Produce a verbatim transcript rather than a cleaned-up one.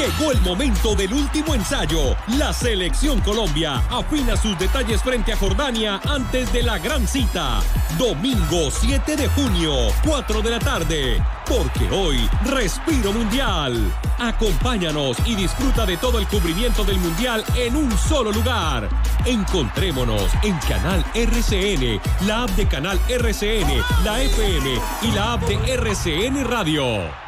Llegó el momento del último ensayo. La Selección Colombia afina sus detalles frente a Jordania antes de la gran cita. Domingo siete de junio, cuatro de la tarde. Porque hoy, Respiro Mundial. Acompáñanos y disfruta de todo el cubrimiento del Mundial en un solo lugar. Encontrémonos en Canal R C N, la app de Canal R C N, la F M y la app de R C N Radio.